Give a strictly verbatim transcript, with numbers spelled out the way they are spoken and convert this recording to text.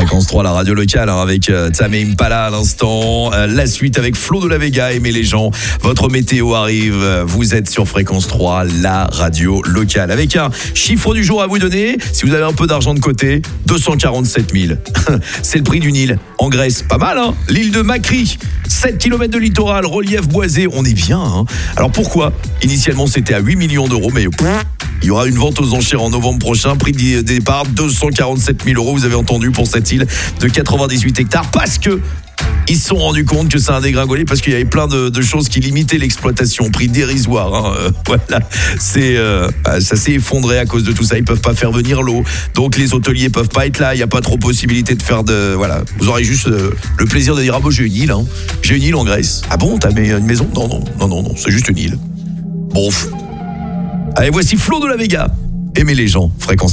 Fréquence trois, la radio locale, hein, avec euh, Tame Impala à l'instant. Euh, la suite avec Flo de la Vega, Aimez les gens. Votre météo arrive. Vous êtes sur Fréquence trois, la radio locale. Avec un chiffre du jour à vous donner. Si vous avez un peu d'argent de côté, deux cent quarante-sept mille. C'est le prix d'une île en Grèce. Pas mal, hein? L'île de Makri. sept kilomètres de littoral, relief boisé. On est bien, hein? Alors pourquoi? Initialement, c'était à huit millions d'euros, mais pff, il y aura une vente aux enchères en novembre prochain. Prix de départ, deux cent quarante-sept mille euros. Vous avez entendu, pour cette île de quatre-vingt-dix-huit hectares. Parce que ils se sont rendus compte que ça a dégringolé parce qu'il y avait plein de, de choses qui limitaient l'exploitation. Prix dérisoire, hein. euh, voilà. C'est, euh, ça s'est effondré à cause de tout ça. Ils peuvent pas faire venir l'eau, donc les hôteliers peuvent pas être là. Il y a pas trop possibilité de faire de, voilà. Vous aurez juste euh, le plaisir de dire ah bon, j'ai une île, hein. J'ai une île en Grèce. Ah bon, t'as une maison? Non non non non non, c'est juste une île. Bon. Allez, voici Flo de la Vega. Aimez les gens. Fréquence